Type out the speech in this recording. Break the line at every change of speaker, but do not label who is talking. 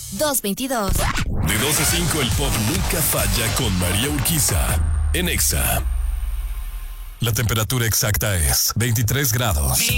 222.
De 2 a 5 el pop nunca falla con María Urquiza en Exa. La temperatura exacta es 23 grados.